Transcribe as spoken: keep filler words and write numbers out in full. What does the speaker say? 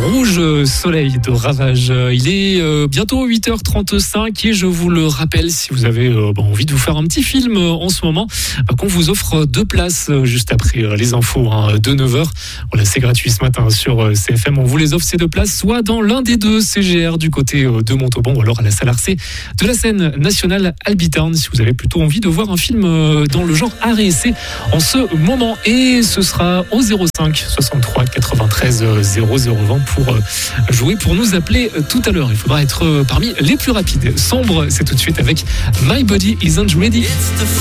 Rouge Soleil de Ravage. Il est bientôt huit heures trente-cinq et je vous le rappelle, si vous avez envie de vous faire un petit film en ce moment, qu'on vous offre deux places juste après les infos de neuf heures. Voilà, c'est gratuit ce matin sur C F M. On vous les offre ces deux places, soit dans l'un des deux C G R du côté de Montauban, ou alors à la salle Arcé de la scène nationale Albitarn, si vous avez plutôt envie de voir un film dans le genre art et essai en ce moment. Et ce sera au zéro cinq soixante-trois quatre-vingt-treize zéro zéro vingt pour jouer, pour nous appeler tout à l'heure. Il faudra être parmi les plus rapides. Sombre, c'est tout de suite avec My Body Isn't Ready.